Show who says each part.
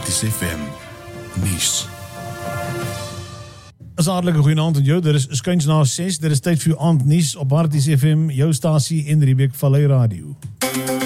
Speaker 1: Arties FM nuus.
Speaker 2: Is hartlike goeienaand aan jou, dit is skuins na 6, dit is tyd vir jou aandnuus op Arties FM, jou stasie en Riebeek Vallei Radio.